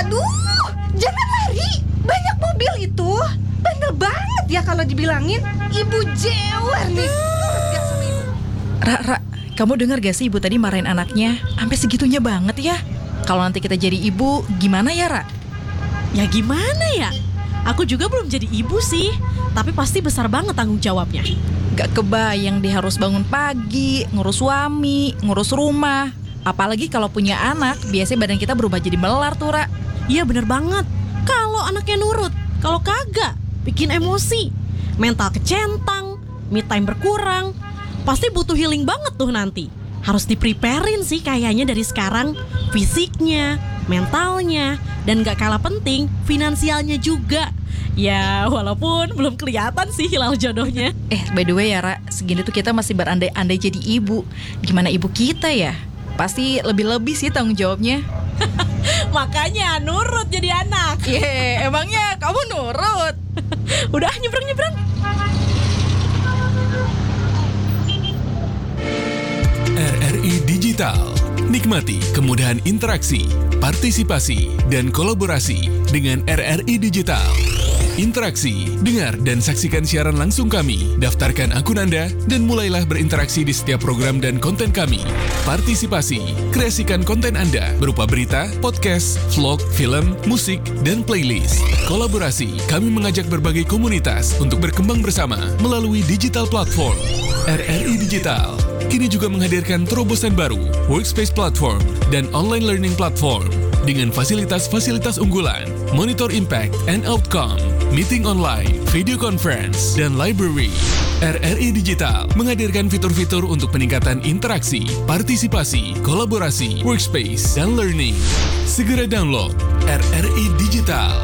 Aduh, jangan lari. Banyak mobil itu. Bandel banget ya kalau dibilangin. Ibu jewer nih. Nurut gak sama ibu? Ra, kamu dengar gak sih ibu tadi marahin anaknya? Sampai segitunya banget ya. Kalau nanti kita jadi ibu, gimana ya, Ra? Ya gimana ya? Aku juga belum jadi ibu sih, tapi pasti besar banget tanggung jawabnya. Gak kebayang dia harus bangun pagi, ngurus suami, ngurus rumah. Apalagi kalau punya anak, biasanya badan kita berubah jadi melar tuh, Ra. Iya bener banget. Kalau anaknya nurut, kalau kagak, bikin emosi, mental kecentang, me time berkurang. Pasti butuh healing banget tuh nanti. Harus di-preparein sih kayaknya dari sekarang. Fisiknya, mentalnya, dan gak kalah penting, finansialnya juga. Ya walaupun belum kelihatan sih hilal jodohnya. By the way ya, Ra, segini tuh kita masih berandai-andai jadi ibu. Gimana ibu kita ya? Pasti lebih-lebih sih tanggung jawabnya. Makanya nurut jadi anak. Emangnya kamu nurut? Udah nyebrang-nyebrang. RRI Digital. Nikmati kemudahan interaksi, partisipasi, dan kolaborasi dengan RRI Digital. Interaksi, dengar dan saksikan siaran langsung kami, daftarkan akun Anda, dan mulailah berinteraksi di setiap program dan konten kami. Partisipasi, kreasikan konten Anda berupa berita, podcast, vlog, film, musik, dan playlist. Kolaborasi, kami mengajak berbagai komunitas untuk berkembang bersama melalui digital platform. RRI Digital kini juga menghadirkan terobosan baru, workspace platform, dan online learning platform dengan fasilitas-fasilitas unggulan, monitor impact and outcome, meeting online, video conference, dan library. RRI Digital menghadirkan fitur-fitur untuk peningkatan interaksi, partisipasi, kolaborasi, workspace, dan learning. Segera download RRI Digital.